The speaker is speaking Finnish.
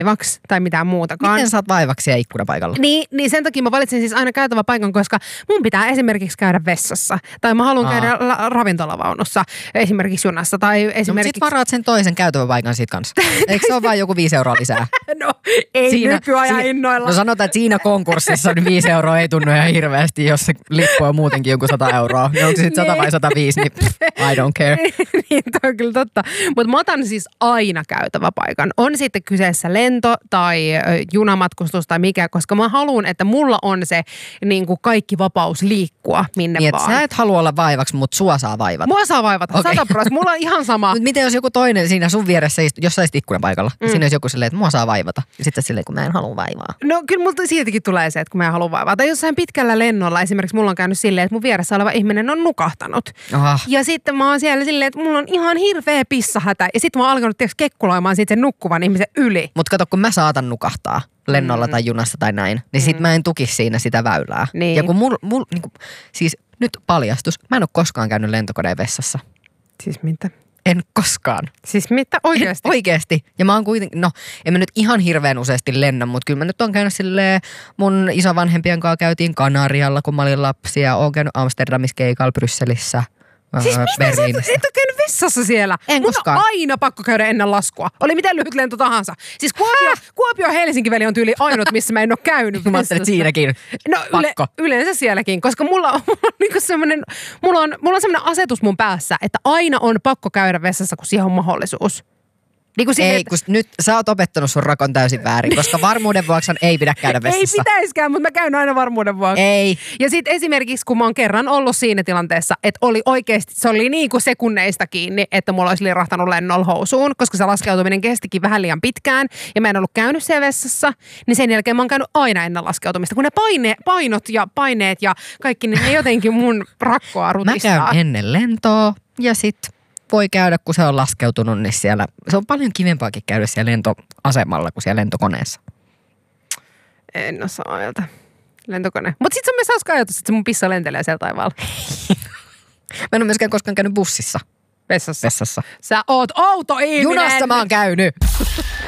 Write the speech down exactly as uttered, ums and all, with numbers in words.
vaivaksi tai mitään muutakaan. Miten saat vaivaksi siellä ikkunapaikalla? Niin, niin sen takia mä valitsin siis aina käytävä paikan, koska mun pitää esimerkiksi käydä vessassa. Tai mä haluan Aa. käydä la- ravintolavaunussa, esimerkiksi junassa. Tai esimerkiksi... No, sit varaat sen toisen käytävän paikan siitä kanssa. Eikö se ole vain joku viisi euroa lisää? No, ei siinä, nykyajan siinä, innoilla. No sanotaan, että siinä konkurssissa niin viisi euroa ei tunnu ihan hirveästi, jos se lippu on muutenkin joku sata euroa. Niin onko se sitten sata vai sata viisi, niin I don't care. Niin, toi on kyllä totta. Mutta mä otan siis aina käytävä paikan. On sitten kyseessä lento tai junamatkustus tai mikä, koska mä haluan, että mulla on se niin kuin kaikki vapaus liikkua minne niin, vaan. Sä et halua olla vaivaksi, mutta sua saa vaivata. Mua saa vaivata, okay. sata prosenttia. Mulla on ihan sama. Mut miten jos joku toinen siinä sun vieressä, jos sä olisit ikkunapaikalla, mm. siinä olisi joku silleen, että mua saa vaivata. Ja sitten silleen, kun mä en halua vaivaa. No kyllä multa siitäkin tulee se, että kun mä en halua vaivaa. Tai jossain pitkällä lennolla esimerkiksi mulla on käynyt silleen, että mun vieressä oleva ihminen on nukahtanut. Oha. Ja sitten mä oon siellä silleen, että mulla on ihan hirveä pissahätä. Ja sitten mä oon alkanut tiiäks kekkuloimaan siitä sen nukkuvan ihmisen yli. Mut kato, kun mä saatan nukahtaa lennolla mm. tai junassa tai näin, niin sit mm. mä en tukisi siinä sitä väylää. Niin. Ja kun mul, mul niinku, siis nyt paljastus, mä en ole koskaan käynyt lentokoneen vessassa. Siis mitä? En koskaan. Siis mitä? Oikeasti? En, oikeasti. Ja mä oon kuitenkin, no en mä nyt ihan hirveän useasti lennä, mutta kyllä mä nyt oon käynyt silleen, mun isovanhempien kanssa käytiin Kanarialla, kun mä olin lapsi, ja oon käynyt Amsterdamissa keikalla, Brysselissä. Siis mitä sä et, et ole käynyt vessassa siellä? En Mun koskaan. on aina pakko käydä ennen laskua. Oli miten lyhyt lento tahansa. Siis Kuopio, Kuopio Helsinki-väli on tyyli ainut, missä mä en ole käynyt. Mä ajattelin, että siinäkin. No yle, yleensä sielläkin, koska mulla on, mulla on, niinku semmoinen, mulla on, mulla on semmoinen asetus mun päässä, että aina on pakko käydä vessassa, kun siihen on mahdollisuus. Niin kuin ei, että... kun nyt sä oot opettanut sun rakon täysin väärin, koska varmuuden vuoksi ei pidä käydä vessassa. Ei pitäiskään, mutta mä käyn aina varmuuden vuoksi. Ei. Ja sitten esimerkiksi, kun mä oon kerran ollut siinä tilanteessa, että oli oikeasti, se oli niin kuin sekunneista kiinni, että mulla olisi lirahtanut lennolla housuun, koska se laskeutuminen kestikin vähän liian pitkään ja mä en ollut käynyt siellä vessassa, niin sen jälkeen mä oon käynyt aina ennen laskeutumista, kun ne paine, painot ja paineet ja kaikki, niin ne jotenkin mun rakkoa rutistaa. Mä käyn ennen lentoa ja sitten voi käydä, kun se on laskeutunut, niin siellä, se on paljon kivempaakin käydä siellä lentoasemalla kuin siellä lentokoneessa. En osaa ajata. Lentokone. Mutta sitten se on myös hauska ajatus, että se mun pissa lentelee siellä taivaalla. Mä en ole myöskään koskaan käynyt bussissa. Vessassa. Vessassa. Sä oot outo ihminen. Junassa mä oon käynyt.